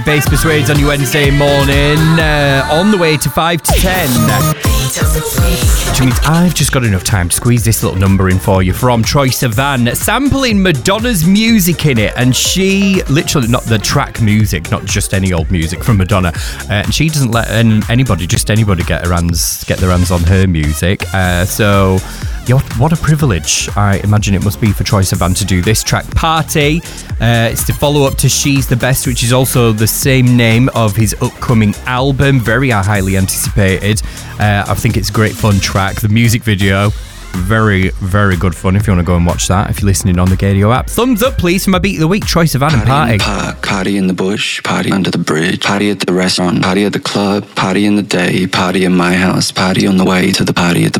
Bass Persuades on your Wednesday morning, on the way to 5 to 10. Which means I've just got enough time to squeeze this little number in for you from Troye Sivan, sampling Madonna's music in it. And she, literally, not the track music, not just any old music from Madonna. And she doesn't let anybody get their hands on her music. So, what a privilege I imagine it must be for Troye Sivan to do this track, Party. It's the follow-up to She's the Best, which is also the same name of his upcoming album. Very highly anticipated. I think it's a great fun track. The music video, very, very good fun if you want to go and watch that, if you're listening on the Gadio app. Thumbs up, please, for my Beat of the Week, Troye Sivan and Party. In the park, party in the bush, party under the bridge, party at the restaurant, party at the club, party in the day, party in my house, party on the way to the party at the